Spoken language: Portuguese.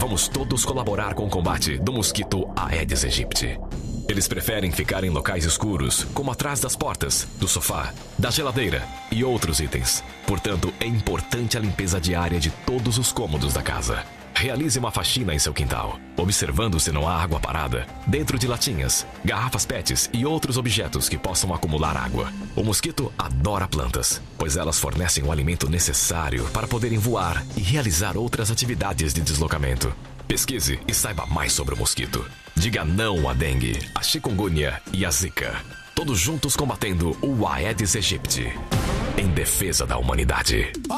vamos todos colaborar com o combate do mosquito Aedes aegypti. Eles preferem ficar em locais escuros, como atrás das portas, do sofá, da geladeira e outros itens. Portanto, é importante a limpeza diária de todos os cômodos da casa. Realize uma faxina em seu quintal, observando se não há água parada, dentro de latinhas, garrafas PETs e outros objetos que possam acumular água. O mosquito adora plantas, pois elas fornecem o alimento necessário para poderem voar e realizar outras atividades de deslocamento. Pesquise e saiba mais sobre o mosquito. Diga não à dengue, à chikungunya e à zika. Todos juntos combatendo o Aedes aegypti. Em defesa da humanidade.